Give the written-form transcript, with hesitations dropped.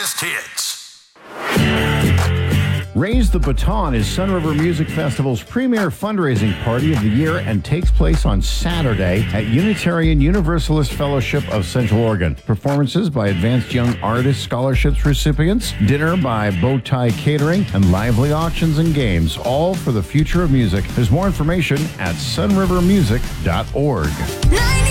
greatest hits. Raise the Baton is Sun River Music Festival's premier fundraising party of the year and takes place on Saturday at Unitarian Universalist Fellowship of Central Oregon. Performances by Advanced Young Artist Scholarships recipients, dinner by Bowtie Catering, and lively auctions and games, all for the future of music. There's more information at sunrivermusic.org.